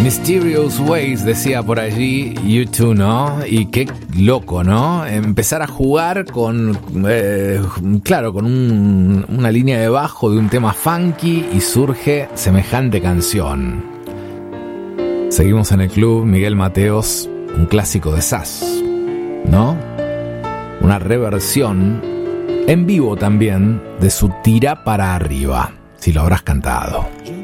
Mysterious Ways, decía por allí U2, ¿no? Y qué loco, ¿no? Empezar a jugar con, claro, con una línea de bajo de un tema funky y surge semejante canción. Seguimos en el club, Miguel Mateos, un clásico de Sass, ¿no? Una reversión en vivo también de su Tira para arriba, si lo habrás cantado.